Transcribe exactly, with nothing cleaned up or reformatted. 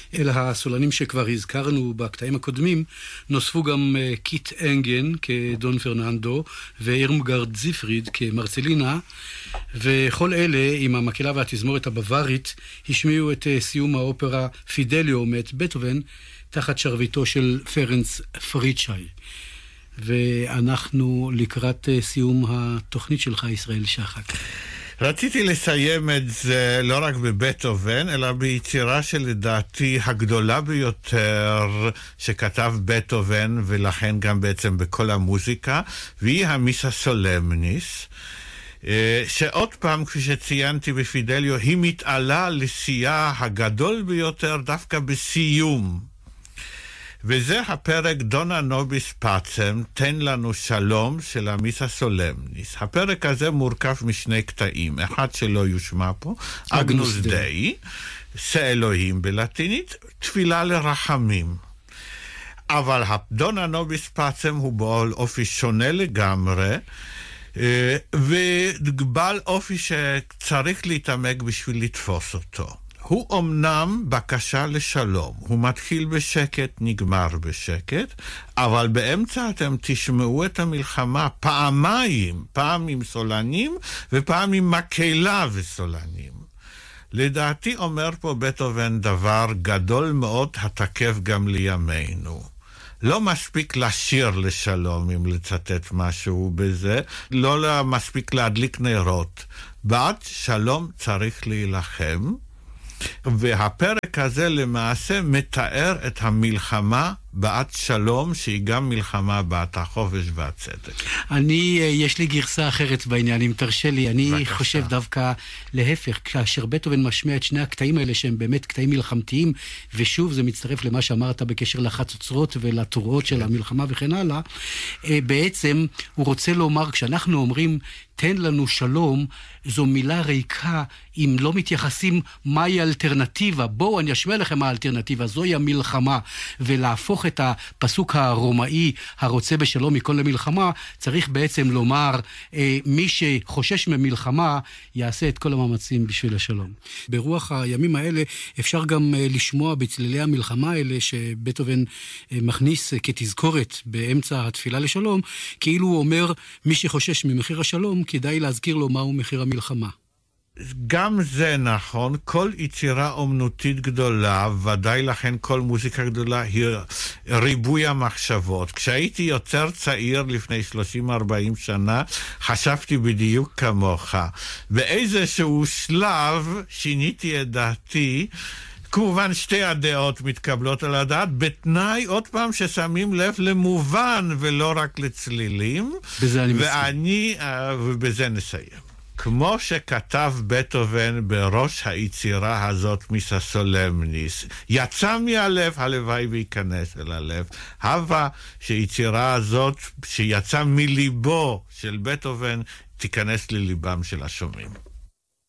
אל הסולנים שכבר הזכרנו בקטעים הקודמים, נוספו גם קיט אנגן כדון פרננדו ואירמגרד זיפריד כמרצלינה, וכל אלה עם המקהלה והתזמורת הבווארית השמיעו את סיום האופרה פידליו מאת בטהובן תחת שרביטו של פרנץ פריטשאי. ואנחנו לקראת סיום התוכנית שלך, ישראל שחק. רציתי לסיים את זה לא רק בבטהובן, אלא ביצירה שלדעתי הגדולה ביותר שכתב בטהובן, ולכן גם בעצם בכל המוזיקה, והיא המיסה סולמניס, שעוד פעם, כפי שציינתי בפידליו, היא מתעלה לשיאה הגדול ביותר דווקא בסיום. וזה הפרק דונה נוביס פאצם, תן לנו שלום, של המיסה סולמניס. הפרק הזה מורכב משני קטעים, אחד שלא יושמע פה, אגנוס דאי, שאלוהים בלטינית, תפילה לרחמים. אבל דונה נוביס פאצם הוא בעל אופי שונה לגמרי, ובעל אופי שצריך להתעמק בשביל לתפוס אותו. הוא אמנם בקשה לשלום, הוא מתחיל בשקט, נגמר בשקט, אבל באמצע אתם תשמעו את המלחמה פעמיים, פעם עם סולנים ופעם עם מקהלה וסולנים. לדעתי אומר פה בטהובן דבר גדול מאוד התקף גם לימינו. לא מספיק לשיר לשלום, אם לצטט משהו בזה, לא מספיק להדליק נרות. בעד שלום צריך להילחם, והפרק הזה למעשה מתאר את המלחמה בעד שלום, שהיא גם מלחמה בעד החופש והצדק. אני, יש לי גרסה אחרת בעניין, אם תרשה לי. אני בקשה. חושב דווקא להפך, כאשר בטהובן משמיע את שני הקטעים האלה, שהם באמת קטעים מלחמתיים, ושוב זה מצטרף למה שאמרת בקשר לחצוצרות ולתורות של המלחמה וכן הלאה, בעצם הוא רוצה לומר, כשאנחנו אומרים תן לנו שלום, זו מילה ריקה אם לא מתייחסים מהי האלטרנטיבה. בואו אני אשמיע לכם האלטרנטיבה, זוהי המלחמה, ולהפוך את הפסוק הרומאי הרוצה בשלום מכל למלחמה, צריך בעצם לומר אה, מי שחושש ממלחמה יעשה את כל המאמצים בשביל השלום. ברוח הימים האלה אפשר גם אה, לשמוע בצלילי המלחמה האלה שבטהובן אה, מכניס אה, כתזכורת באמצע התפילה לשלום, כאילו הוא אומר מי שחושש ממחיר השלום כדאי להזכיר לו מהו מחיר המלחמה. גם זה נכון, כל יצירה אומנותית גדולה, ודאי לכן כל מוזיקה גדולה, היא ריבוי המחשבות. כשהייתי יותר צעיר לפני שלושים ארבעים שנה, חשבתי בדיוק כמוך. באיזשהו שלב שיניתי את דעתי, כמובן שתי הדעות מתקבלות על הדעת, בתנאי עוד פעם ששמים לב למובן ולא רק לצלילים. בזה אני ואני, ובזה נסיים. כמו שכתב בטהובן בראש היצירה הזאת מיסה סולמניס, יצא מהלב, הלוואי וייכנס אל הלב. הווה שיצירה הזאת שיצא מליבו של בטהובן תיכנס לליבם של השומעים.